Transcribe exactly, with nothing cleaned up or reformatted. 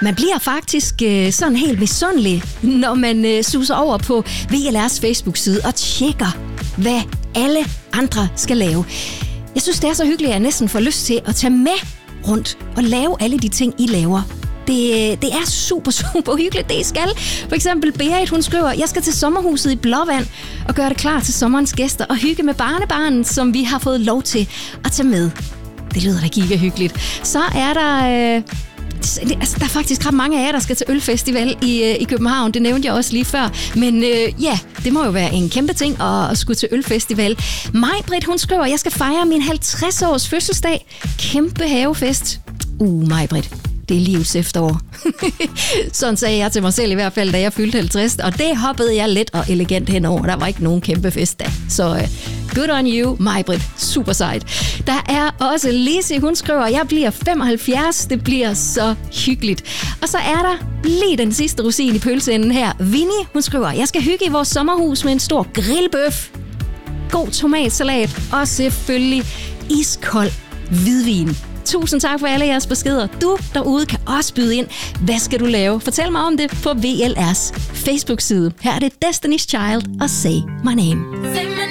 Man bliver faktisk øh, sådan helt misundelig, når man øh, suser over på V L R's Facebook-side og tjekker, hvad alle andre skal lave. Jeg synes, det er så hyggeligt, at jeg næsten får lyst til at tage med rundt og lave alle de ting, I laver. Det, det er super, super hyggeligt, det I skal. For eksempel Berit, hun skriver, jeg skal til sommerhuset i Blåvand og gøre det klar til sommerens gæster og hygge med barnebarnen, som vi har fået lov til at tage med. Det lyder da giga hyggeligt. Så er der... Øh, altså, der er faktisk ret mange af jer, der skal til ølfestival i, øh, i København. Det nævnte jeg også lige før. Men øh, ja, det må jo være en kæmpe ting at, at skulle til ølfestival. Maj-Britt, hun skriver, jeg skal fejre min halvtreds års fødselsdag. Kæmpe havefest. Uh, Maj-Britt. Det er livets efterår. Sådan sagde jeg til mig selv i hvert fald, da jeg fyldte halvtreds, og det hoppede jeg let og elegant henover. Der var ikke nogen kæmpe fest da. Så uh, good on you, Maj-Britt. Super sejt. Der er også Lise, hun skriver, jeg bliver femoghalvfjerds. Det bliver så hyggeligt. Og så er der lige den sidste rosin i pølseenden her. Vinnie, hun skriver, jeg skal hygge i vores sommerhus med en stor grillbøf, god tomatsalat og selvfølgelig iskold hvidvin. Tusind tak for alle jeres beskeder. Du derude kan også byde ind. Hvad skal du lave? Fortæl mig om det på V L R's Facebook-side. Her er det Destiny's Child og Say My Name.